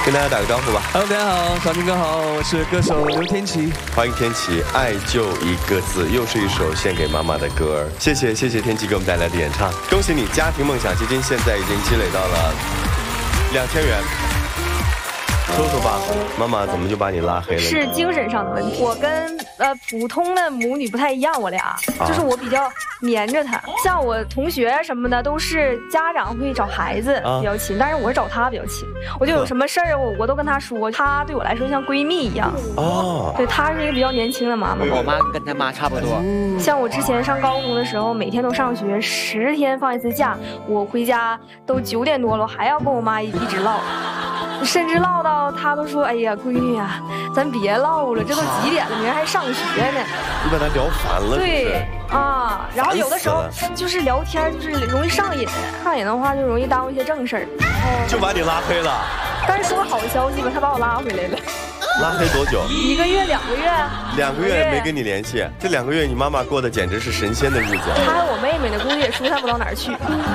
跟大家打个招呼吧。 Hello， 大家好，小明哥好，我是歌手刘天琪。 欢迎天琪，爱就一个字，又是一首献给妈妈的歌儿。谢谢天琪给我们带来的演唱，恭喜你，家庭梦想基金现在已经积累到了2000元。说说吧，妈妈怎么就把你拉黑了？ 是精神上的问题。我跟普通的母女不太一样，我俩就是我比较黏着她。像我同学什么的，都是家长会找孩子比较亲，但是我是找她比较亲。我就有什么事儿，我都跟她说，她对我来说像闺蜜一样。哦，对，她是一个比较年轻的妈妈。 我妈跟她妈差不多。 像我之前上高中的时候，每天都上学，10天放一次假，我回家都9点多了，还要跟我妈一直唠。甚至唠到她都说：“哎呀，闺女啊，咱别唠了，这都几点了，明儿还上学呢。” 你把她聊烦了。 对啊，然后有的时候就是聊天，就是容易上瘾，上瘾的话就容易耽误一些正事儿， 就把你拉黑了。 但是说个好消息吧，她把我拉回来了。 拉黑多久 ？1个月、2个月。 2个月没跟你联系，这2个月你妈妈过得简直是神仙的日子。 她还有我妹妹呢，估计也疏散不到哪儿去。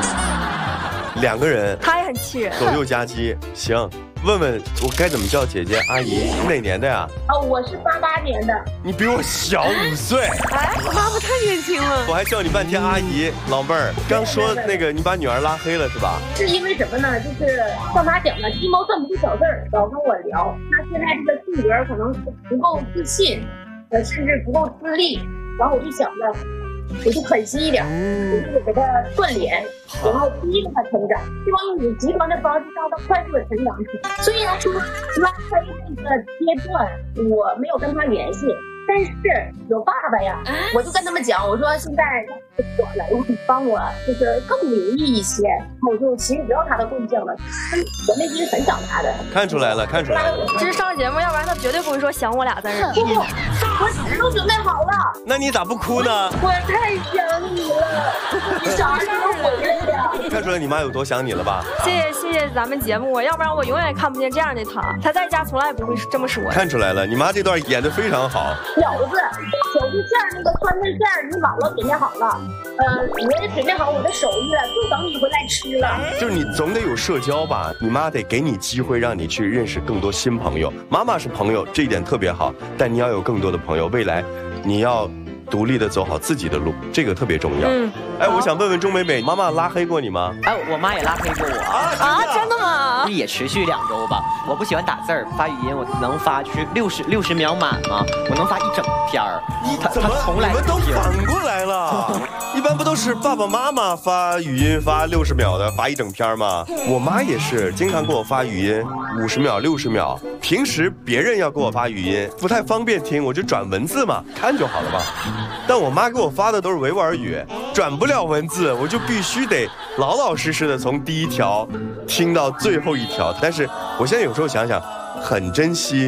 2个人， 她也很气人， 左右夹击。行，问问我该怎么叫姐姐阿姨？你哪年的呀？ 我是88年的。 你比我小5岁。 哎，我妈妈太年轻了。 我还叫你半天阿姨，老妹儿。刚说那个你把女儿拉黑了是吧？ 是因为什么呢？就是像她讲的鸡毛蒜皮小事儿，老跟我聊。她现在这个性格可能是不够自信，甚至不够自立。然后我就想着，我就狠心一点，我就给她锻炼，然后逼着她成长，希望用极端的方式让她快速的成长。所以来说，拉黑这个阶段，我没有跟她联系。但是有爸爸呀，我就跟他们讲，我说现在我了，如果你帮我就是更留意一些，我就其实不要他的贡献了，我内心很想他的。 看出来了，看出来了。 这是上节目，要不然他绝对不会说想我俩字儿。 不，我纸都准备好了。 那你咋不哭呢？ 我太想你了，你啥时候回来呀？ 看出来你妈有多想你了吧？ 谢谢咱们节目，要不然我永远看不见这样的他。他在家从来不会这么说。 看出来了，你妈这段演得非常好。 饺子、手艺馅儿那个川菜馅儿，你网络准备好了，我也准备好我的手艺了，就等你回来吃了。 就是你总得有社交吧，你妈得给你机会，让你去认识更多新朋友。妈妈是朋友，这一点特别好，但你要有更多的朋友，未来你要独立的走好自己的路，这个特别重要。哎，我想问问钟美美，妈妈拉黑过你吗？ 哎，我妈也拉黑过我啊，真的吗？ 也持续2周吧。我不喜欢打字儿，发语音我能发就是60秒满吗？我能发一整篇儿。 他从来你们都反过来了，一般不都是爸爸妈妈发语音发60秒的，发一整篇吗？我妈也是经常给我发语音50秒、60秒。平时别人要给我发语音不太方便听，我就转文字嘛，看就好了吧。但我妈给我发的都是维吾尔语，转不了文字，我就必须得老老实实的从第1条听到最后1条。但是我现在有时候想想，很珍惜